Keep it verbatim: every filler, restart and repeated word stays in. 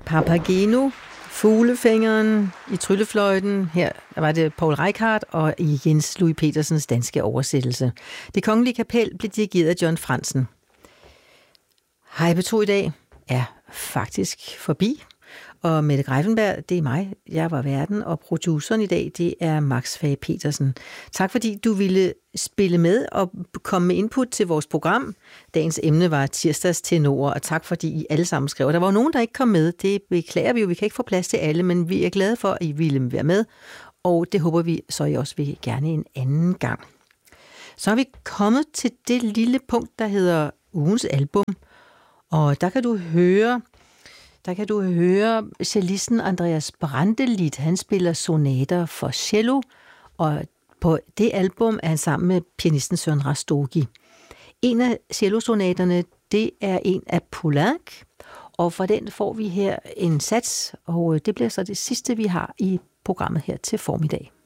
Papageno, Fuglefingeren i Tryllefløjten. Her var det Paul Reichhardt og i Jens Louis Petersens danske oversættelse. Det Kongelige Kapel blev dirigeret af John Franzen. Hej P to i dag er faktisk forbi, og Mette Greiffenberg, det er mig. Jeg var værten, og produceren i dag, det er Max Fage Petersen. Tak fordi du ville spille med og komme med input til vores program. Dagens emne var tirsdags tenorer, og tak fordi I alle sammen skrev. Der var nogen, der ikke kom med. Det beklager vi jo. Vi kan ikke få plads til alle, men vi er glade for, at I ville være med, og det håber vi så I også vil gerne en anden gang. Så er vi kommet til det lille punkt, der hedder ugens album, og der kan du høre... Der kan du høre cellisten Andreas Brantelid. Han spiller sonater for cello, og på det album er han sammen med pianisten Søren Rastogi. En af cellosonaterne, det er en af Poulenc, og fra den får vi her en sats, og det bliver så det sidste, vi har i programmet her til formiddag.